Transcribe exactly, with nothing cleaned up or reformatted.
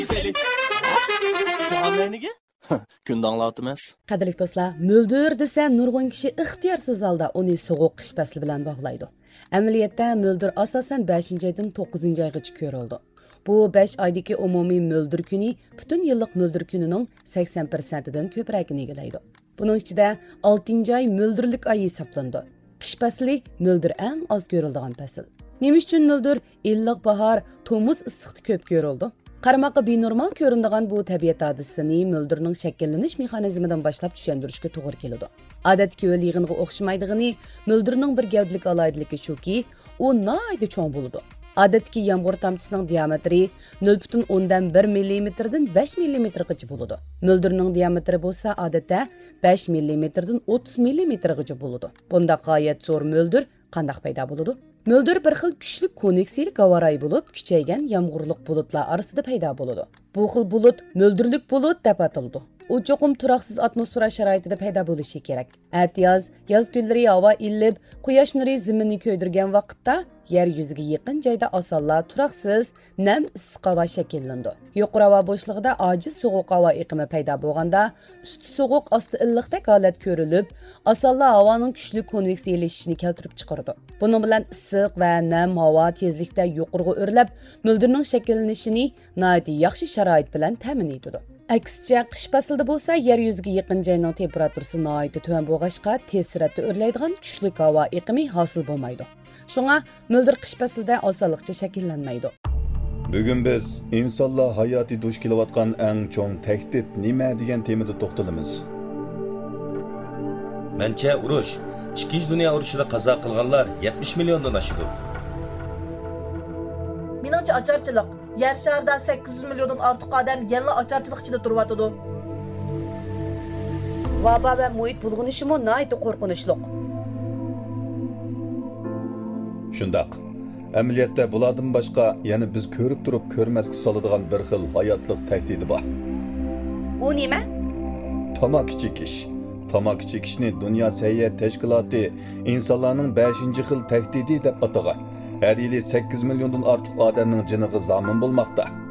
Cahanlarniga? Kunda anglatımız. Qadrli do'stlar, mo'ldir desa nurg'un kishi ixtiyorsiz holda uni sovuq qish fasli bilan bog'laydi. Amaliyotda mo'ldir asosan beshinchi oydan to'qqizinchi oygacha ko'rildi. Bu besh oydagi umumiy mo'ldir kuni butun yillik mo'ldir kunining sakson persentidan ko'pragini egallaydi. Buning ichida oltinchi oy mo'ldirlik oyi hisoblandi. Qish fasli mo'ldir eng oz ko'riladigan fasl. Nima uchun mo'ldir illiq bahor, tomuz issiqda ko'p ko'rildi? Qarmoqqa benormal ko'rinadigan bu tabiat hodisasini mo'ldirning shakllanish mexanizmidan boshlab tushuntirishga to'g'ri keladi. Odatdagi yo'l yig'iniga o'xshamaydigani mo'ldirning bir gavdalik aloyidligi shuki, u nihoyatda cho'ng bo'ladi. Odatdagi yomg'ir tomchisining diametri nol butun o'ndan bir millimetrdan besh millimetrgacha bo'ladi. Mo'ldirning diametri bo'lsa odatda besh millimetrdan o'ttiz millimetrgacha bo'ladi. Bunda g'oyat zo'r mo'ldir qanday paydo bo'ladi? Mo'ldir bir xil kuchli konveksiyalik havoray bo'lib, kuchaygan yomg'irlik bulutlar orasida paydo bo'ladi. Bu xil bulut mo'ldirlik bulut deb ataladi. U cho'qim turaqsiz atmosfera sharoitida paydo bo'lishi kerak. Atyoz, yoz kunlari havo illib, quyosh nuri zaminni ko'ydirgan vaqtda yer yuziga yaqin joyda osonla turaqsiz, nam issiq havo shakllandi. Yuqori havo bo'shlig'ida ojiz sovuq havo iqimi paydo bo'lganda, usti sovuq, osti illiqdek holat ko'rilib, osonla havoning kuchli konveksiyalashishini keltirib chiqardi. Buning bilan issiq va nam havo tezlikda yuqoriga o'rlab, mo'ldirning shakllanishini nihoyatda yaxshi sharoit bilan ta'min etadi. Aksicha qish faslida bo'lsa, yer yuziga yaqin joyning temperaturasi nihoyatda tuvan bo'lg'achqa tez suratda o'rlaydigan kuchli havo iqimi hosil bo'lmaydi. Shunga mo'ldir qish faslida osonlikcha shakllanmaydi. Bugun biz insonlar hayoti duch kelayotgan eng cho'ng tahdid nima degan temada to'xtalamiz. Mencha urush, ikkinchi dunyo urushida qazo qilganlar yetmish milliondan oshdi. Meningcha ocharchilik. Yer sharida sakkiz yuz milliondan ortiq odam yana ocharchilik ichida turyotdi. Vabo va muhit bulg'unishi mo nihoyatda qo'rqinchli. Shundoq. Amaliyotda bulardan boshqa yana biz ko'rib turib ko'rmasga soladigan bir xil hayotlik tahdidi bor. U nima? Tamaki chekish. Tamaki chekishni Dunyo sog'liqlik tashkiloti insonlarning beshinchi xil tahdidi deb atagan. Her yili sakkiz milyondan ortiq odamning jiniga zamin bo'lmoqda.